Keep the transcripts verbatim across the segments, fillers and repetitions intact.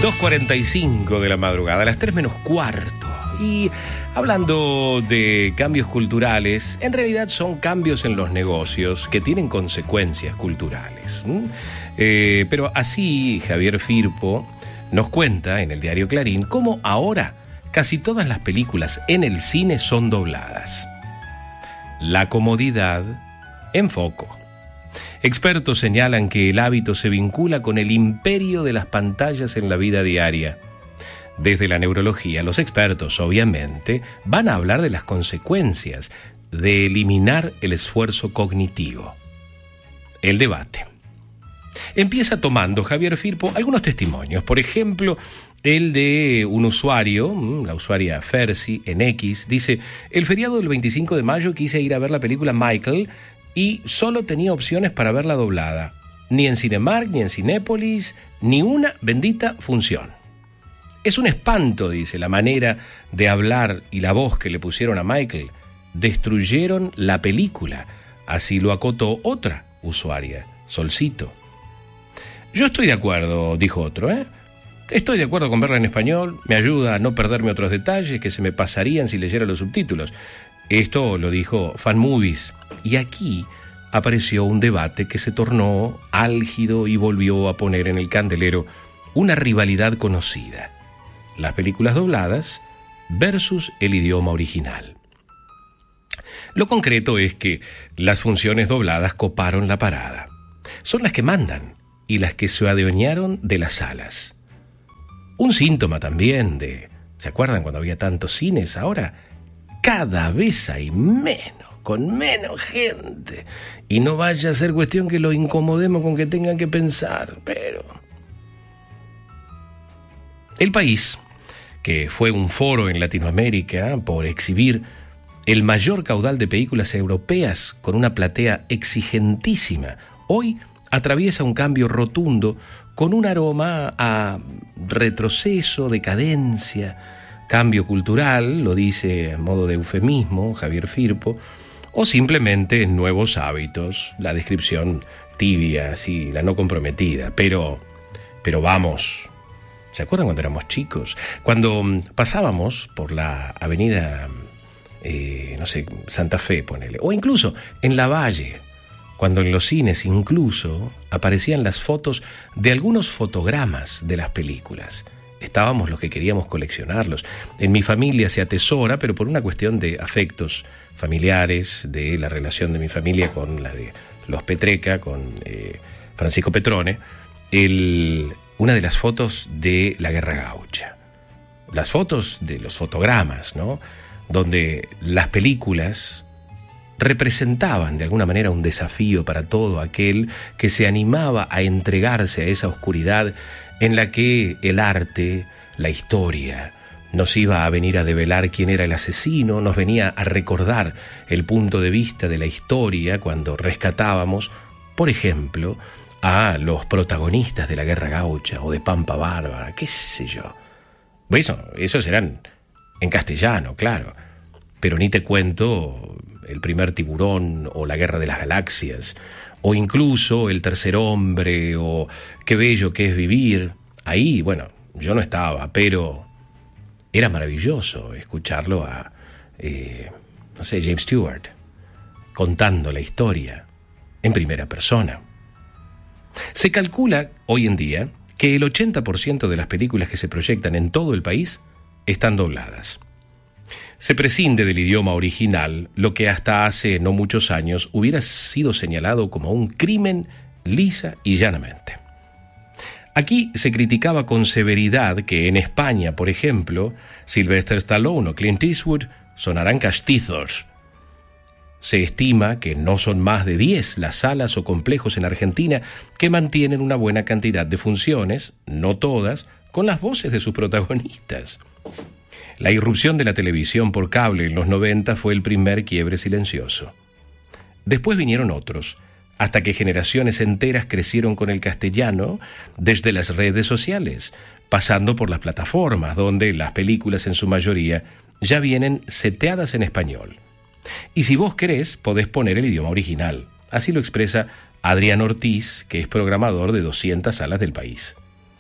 dos cuarenta y cinco de la madrugada, a las tres menos cuarto. Y hablando de cambios culturales, en realidad son cambios en los negocios que tienen consecuencias culturales. ¿Mm? Eh, pero así Javier Firpo nos cuenta en el diario Clarín cómo ahora casi todas las películas en el cine son dobladas. La comodidad en foco. Expertos señalan que el hábito se vincula con el imperio de las pantallas en la vida diaria. Desde la neurología, los expertos, obviamente, van a hablar de las consecuencias de eliminar el esfuerzo cognitivo. El debate. Empieza tomando Javier Firpo algunos testimonios. Por ejemplo, el de un usuario, la usuaria Fersi, en X, dice: el feriado del veinticinco de mayo quise ir a ver la película Michael y solo tenía opciones para verla doblada. Ni en Cinemark, ni en Cinépolis, ni una bendita función. Es un espanto, dice, la manera de hablar y la voz que le pusieron a Michael. Destruyeron la película. Así lo acotó otra usuaria, Solcito. Yo estoy de acuerdo, dijo otro, ¿eh? Estoy de acuerdo con verla en español, me ayuda a no perderme otros detalles que se me pasarían si leyera los subtítulos. Esto lo dijo Fan Movies. Y aquí apareció un debate que se tornó álgido y volvió a poner en el candelero una rivalidad conocida: las películas dobladas versus el idioma original. Lo concreto es que las funciones dobladas coparon la parada. Son las que mandan y las que se adueñaron de las salas. Un síntoma también de... ¿Se acuerdan cuando había tantos cines? Ahora cada vez hay menos, con menos gente. Y no vaya a ser cuestión que lo incomodemos con que tengan que pensar, pero... El País, que fue un foro en Latinoamérica por exhibir el mayor caudal de películas europeas con una platea exigentísima, hoy atraviesa un cambio rotundo con un aroma a retroceso, decadencia, cambio cultural, lo dice a modo de eufemismo Javier Firpo, o simplemente nuevos hábitos, la descripción tibia, así, la no comprometida. Pero, pero vamos, ¿se acuerdan cuando éramos chicos? Cuando pasábamos por la avenida, eh, no sé, Santa Fe, ponele, o incluso en Lavalle, cuando en los cines incluso aparecían las fotos de algunos fotogramas de las películas. Estábamos los que queríamos coleccionarlos. En mi familia se atesora, pero por una cuestión de afectos familiares, de la relación de mi familia con la de los Petreca, con eh, Francisco Petrone, el, una de las fotos de la Guerra Gaucha. Las fotos de los fotogramas, ¿no? Donde las películas representaban de alguna manera un desafío para todo aquel que se animaba a entregarse a esa oscuridad en la que el arte, la historia, nos iba a venir a develar quién era el asesino, nos venía a recordar el punto de vista de la historia cuando rescatábamos, por ejemplo, a los protagonistas de la Guerra Gaucha o de Pampa Bárbara, qué sé yo. Eso, esos eran en castellano, claro, pero ni te cuento El primer tiburón o La Guerra de las Galaxias, o incluso El tercer hombre o Qué bello que es vivir. Ahí, bueno, yo no estaba, pero era maravilloso escucharlo a, eh, no sé, James Stewart, contando la historia en primera persona. Se calcula hoy en día que el ochenta por ciento de las películas que se proyectan en todo el país están dobladas. Se prescinde del idioma original, lo que hasta hace no muchos años hubiera sido señalado como un crimen lisa y llanamente. Aquí se criticaba con severidad que en España, por ejemplo, Sylvester Stallone o Clint Eastwood sonarán castizos. Se estima que no son más de diez las salas o complejos en Argentina que mantienen una buena cantidad de funciones, no todas, con las voces de sus protagonistas. La irrupción de la televisión por cable en los noventa fue el primer quiebre silencioso. Después vinieron otros, hasta que generaciones enteras crecieron con el castellano desde las redes sociales, pasando por las plataformas, donde las películas en su mayoría ya vienen seteadas en español. Y si vos querés, podés poner el idioma original. Así lo expresa Adrián Ortiz, que es programador de doscientas salas del país.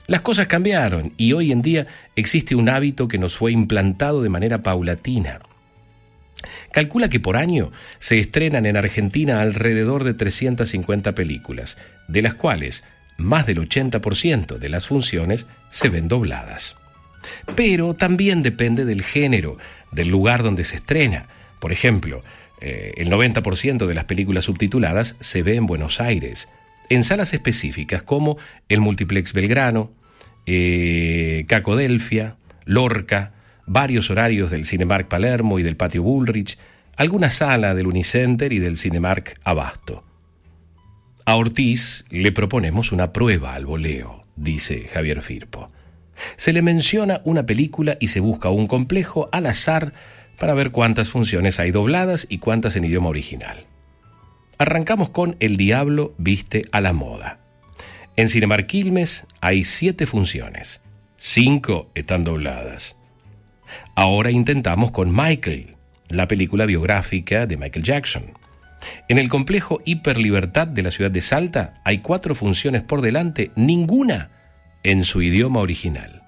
Las cosas cambiaron y hoy en día existe un hábito que nos fue implantado de manera paulatina. Calcula que por año se estrenan en Argentina alrededor de trescientas cincuenta películas, de las cuales más del ochenta por ciento de las funciones se ven dobladas. Pero también depende del género, del lugar donde se estrena. Por ejemplo, eh, el noventa por ciento de las películas subtituladas se ve en Buenos Aires, en salas específicas como el Multiplex Belgrano, eh, Cacodelfia, Lorca, varios horarios del Cinemark Palermo y del Patio Bullrich, alguna sala del Unicenter y del Cinemark Abasto. A Ortiz le proponemos una prueba al voleo, dice Javier Firpo. Se le menciona una película y se busca un complejo al azar para ver cuántas funciones hay dobladas y cuántas en idioma original. Arrancamos con El Diablo viste a la moda. En Cinemark Quilmes hay siete funciones, cinco están dobladas. Ahora intentamos con Michael, la película biográfica de Michael Jackson. En el complejo Hiperlibertad de la ciudad de Salta hay cuatro funciones por delante, ninguna en su idioma original.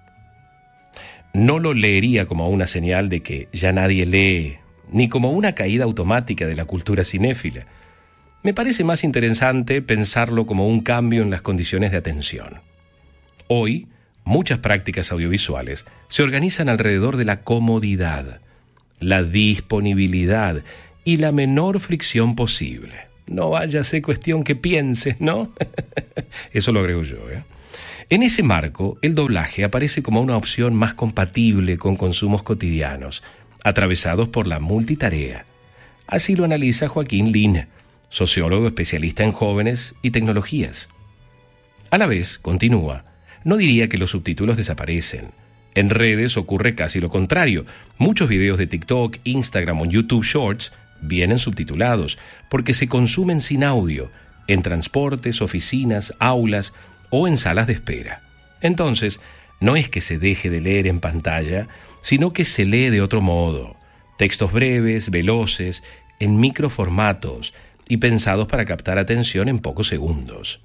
No lo leería como una señal de que ya nadie lee, ni como una caída automática de la cultura cinéfila. Me parece más interesante pensarlo como un cambio en las condiciones de atención. Hoy, muchas prácticas audiovisuales se organizan alrededor de la comodidad, la disponibilidad y la menor fricción posible. No vaya a ser cuestión que pienses, ¿no? Eso lo agrego yo, ¿eh? En ese marco, el doblaje aparece como una opción más compatible con consumos cotidianos, atravesados por la multitarea. Así lo analiza Joaquín Lin, sociólogo especialista en jóvenes y tecnologías. A la vez, continúa, no diría que los subtítulos desaparecen. En redes ocurre casi lo contrario. Muchos videos de TikTok, Instagram o YouTube Shorts vienen subtitulados porque se consumen sin audio, en transportes, oficinas, aulas o en salas de espera. Entonces, no es que se deje de leer en pantalla, sino que se lee de otro modo. Textos breves, veloces, en microformatos y pensados para captar atención en pocos segundos.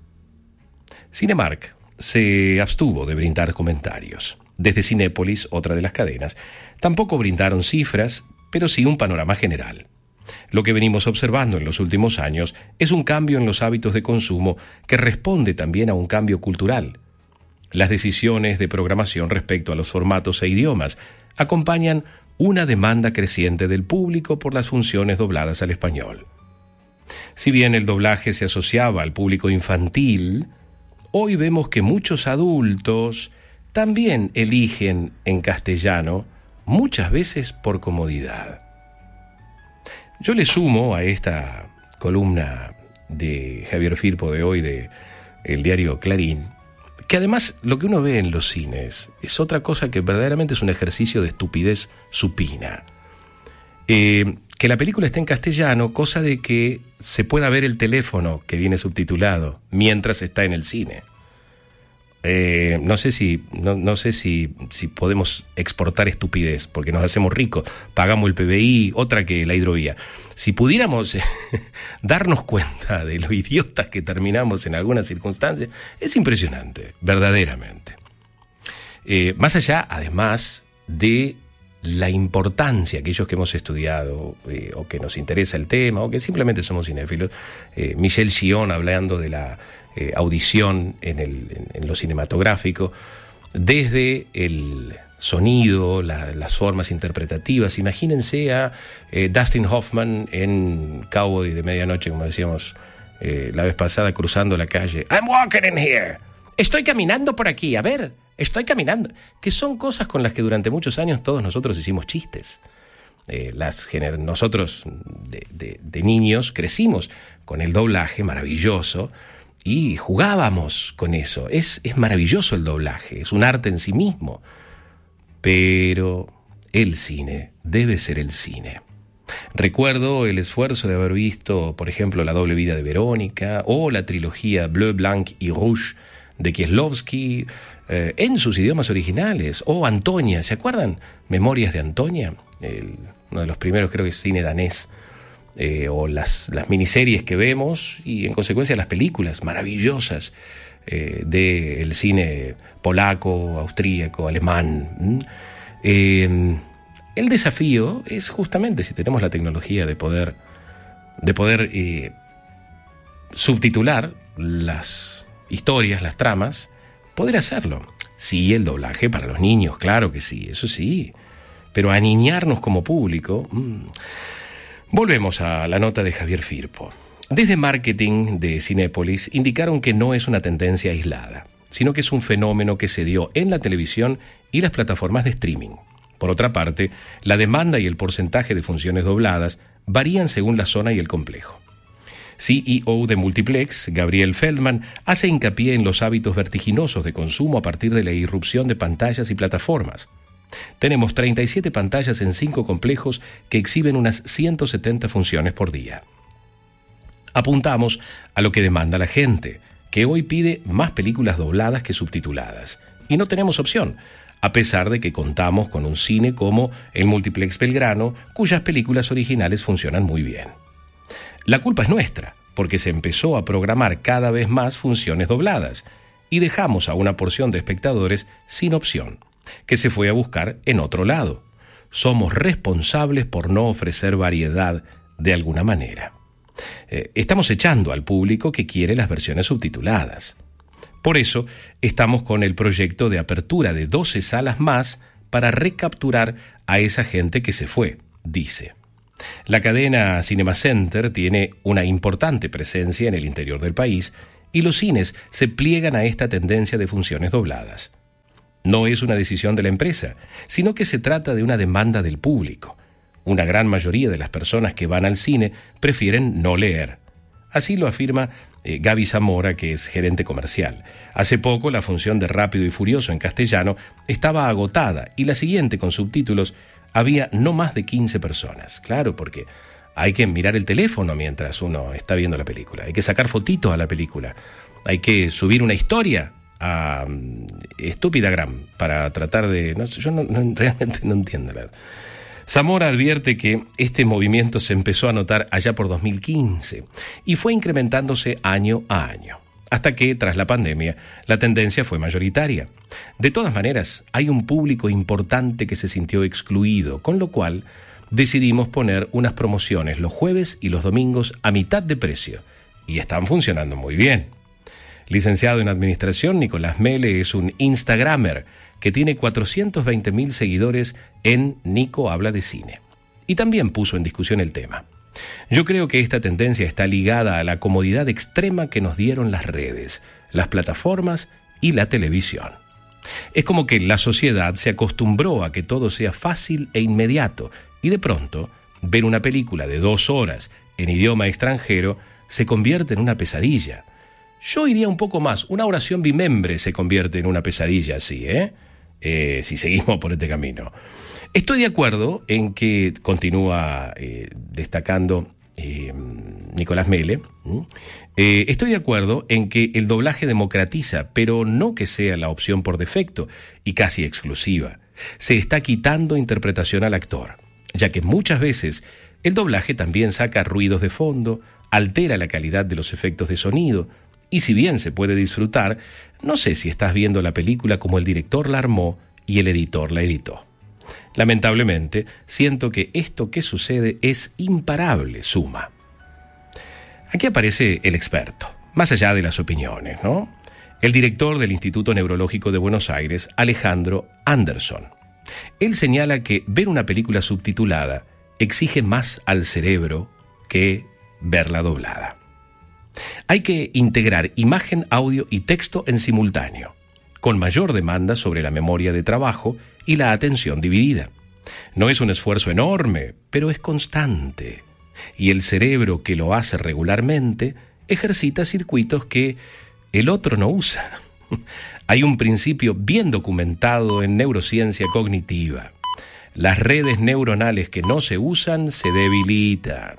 Cinemark se abstuvo de brindar comentarios. Desde Cinépolis, otra de las cadenas, tampoco brindaron cifras, pero sí un panorama general. Lo que venimos observando en los últimos años es un cambio en los hábitos de consumo que responde también a un cambio cultural. Las decisiones de programación respecto a los formatos e idiomas acompañan una demanda creciente del público por las funciones dobladas al español. Si bien el doblaje se asociaba al público infantil, hoy vemos que muchos adultos también eligen en castellano, muchas veces por comodidad. Yo le sumo a esta columna de Javier Firpo de hoy de el diario Clarín, que además lo que uno ve en los cines es otra cosa que verdaderamente es un ejercicio de estupidez supina. Eh, que la película esté en castellano, cosa de que se pueda ver el teléfono que viene subtitulado mientras está en el cine. Eh, no sé si no, no sé si, si podemos exportar estupidez porque nos hacemos ricos, pagamos el P B I, otra que la hidrovía. Si pudiéramos darnos cuenta de lo idiotas que terminamos en algunas circunstancias, es impresionante, verdaderamente. Eh, más allá, además, de la importancia, aquellos que hemos estudiado eh, o que nos interesa el tema o que simplemente somos cinéfilos, eh, Michel Chion hablando de la eh, audición en, el, en, en lo cinematográfico, desde el sonido, la, las formas interpretativas. Imagínense a eh, Dustin Hoffman en Cowboy de Medianoche, como decíamos eh, la vez pasada, cruzando la calle. I'm walking in here. Estoy caminando por aquí, a ver, estoy caminando. Que son cosas con las que durante muchos años todos nosotros hicimos chistes. Eh, las gener- nosotros de, de, de niños crecimos con el doblaje maravilloso y jugábamos con eso. Es, es maravilloso el doblaje, es un arte en sí mismo. Pero el cine debe ser el cine. Recuerdo el esfuerzo de haber visto, por ejemplo, La doble vida de Verónica o la trilogía Bleu, Blanc y Rouge de Kieslowski, eh, en sus idiomas originales, o Antonia, ¿se acuerdan? Memorias de Antonia, el, uno de los primeros, creo que es cine danés, eh, o las, las miniseries que vemos, y en consecuencia las películas maravillosas, eh, del cine polaco, austríaco, alemán. Eh, el desafío es justamente, si tenemos la tecnología de poder, de poder eh, subtitular las historias, las tramas, poder hacerlo. Sí, el doblaje para los niños, claro que sí, eso sí. Pero aniñarnos como público... Mmm. Volvemos a la nota de Javier Firpo. Desde marketing de Cinépolis indicaron que no es una tendencia aislada, sino que es un fenómeno que se dio en la televisión y las plataformas de streaming. Por otra parte, la demanda y el porcentaje de funciones dobladas varían según la zona y el complejo. C E O de Multiplex, Gabriel Feldman, hace hincapié en los hábitos vertiginosos de consumo a partir de la irrupción de pantallas y plataformas. Tenemos treinta y siete pantallas en cinco complejos que exhiben unas ciento setenta funciones por día. Apuntamos a lo que demanda la gente, que hoy pide más películas dobladas que subtituladas. Y no tenemos opción, a pesar de que contamos con un cine como el Multiplex Belgrano, cuyas películas originales funcionan muy bien. La culpa es nuestra, porque se empezó a programar cada vez más funciones dobladas y dejamos a una porción de espectadores sin opción, que se fue a buscar en otro lado. Somos responsables por no ofrecer variedad de alguna manera. Eh, estamos echando al público que quiere las versiones subtituladas. Por eso estamos con el proyecto de apertura de doce salas más para recapturar a esa gente que se fue, dice. La cadena Cinema Center tiene una importante presencia en el interior del país y los cines se pliegan a esta tendencia de funciones dobladas. No es una decisión de la empresa, sino que se trata de una demanda del público. Una gran mayoría de las personas que van al cine prefieren no leer. Así lo afirma eh, Gaby Zamora, que es gerente comercial. Hace poco la función de Rápido y Furioso en castellano estaba agotada y la siguiente con subtítulos había no más de quince personas. Claro, porque hay que mirar el teléfono mientras uno está viendo la película, hay que sacar fotitos a la película, hay que subir una historia a um, Stupidagram para tratar de... No, yo no, no, realmente no entiendo. Zamora advierte que este movimiento se empezó a notar allá por dos mil quince y fue incrementándose año a año, hasta que, tras la pandemia, la tendencia fue mayoritaria. De todas maneras, hay un público importante que se sintió excluido, con lo cual decidimos poner unas promociones los jueves y los domingos a mitad de precio, y están funcionando muy bien. Licenciado en Administración, Nicolás Mele es un Instagramer que tiene cuatrocientos veinte mil seguidores en Nico Habla de Cine. Y también puso en discusión el tema. Yo creo que esta tendencia está ligada a la comodidad extrema que nos dieron las redes, las plataformas y la televisión. Es como que la sociedad se acostumbró a que todo sea fácil e inmediato, y de pronto, ver una película de dos horas en idioma extranjero se convierte en una pesadilla. Yo iría un poco más, una oración bimembre se convierte en una pesadilla así, ¿eh? Eh, si seguimos por este camino. Estoy de acuerdo en que, continúa eh, destacando eh, Nicolás Mele, eh, estoy de acuerdo en que el doblaje democratiza, pero no que sea la opción por defecto y casi exclusiva. Se está quitando interpretación al actor, ya que muchas veces el doblaje también saca ruidos de fondo, altera la calidad de los efectos de sonido, y si bien se puede disfrutar, no sé si estás viendo la película como el director la armó y el editor la editó. Lamentablemente, siento que esto que sucede es imparable, suma. Aquí aparece el experto, más allá de las opiniones, ¿no? El director del Instituto Neurológico de Buenos Aires, Alejandro Anderson. Él señala que ver una película subtitulada exige más al cerebro que verla doblada. Hay que integrar imagen, audio y texto en simultáneo, con mayor demanda sobre la memoria de trabajo y la atención dividida. No es un esfuerzo enorme, pero es constante. Y el cerebro que lo hace regularmente ejercita circuitos que el otro no usa. Hay un principio bien documentado en neurociencia cognitiva. Las redes neuronales que no se usan se debilitan.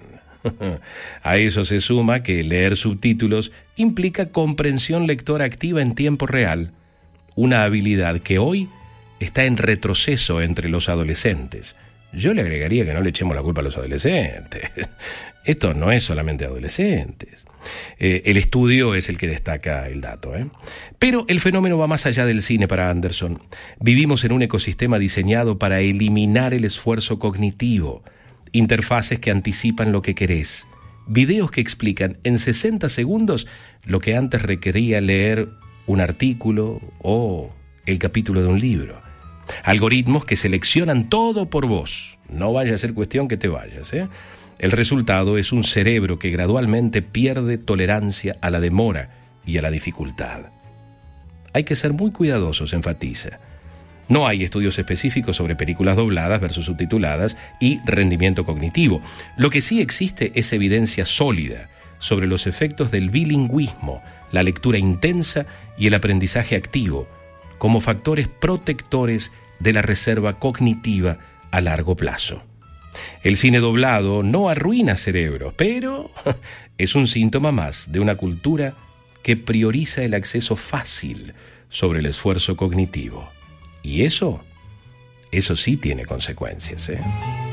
A eso se suma que leer subtítulos implica comprensión lectora activa en tiempo real, una habilidad que hoy está en retroceso entre los adolescentes, Yo le agregaría que no le echemos la culpa a los adolescentes. Esto no es solamente adolescentes. Eh, el estudio es el que destaca el dato, ¿eh? Pero el fenómeno va más allá del cine para Anderson. Vivimos en un ecosistema diseñado para eliminar el esfuerzo cognitivo, interfaces que anticipan lo que querés, videos que explican en sesenta segundos lo que antes requería leer un artículo o el capítulo de un libro. Algoritmos que seleccionan todo por vos. No vaya a ser cuestión que te vayas, ¿eh? El resultado es un cerebro que gradualmente pierde tolerancia a la demora y a la dificultad. Hay que ser muy cuidadosos, enfatiza. No hay estudios específicos sobre películas dobladas versus subtituladas y rendimiento cognitivo. Lo que sí existe es evidencia sólida sobre los efectos del bilingüismo, la lectura intensa y el aprendizaje activo, como factores protectores de la reserva cognitiva a largo plazo. El cine doblado no arruina cerebros, pero es un síntoma más de una cultura que prioriza el acceso fácil sobre el esfuerzo cognitivo. Y eso, eso sí tiene consecuencias, ¿eh?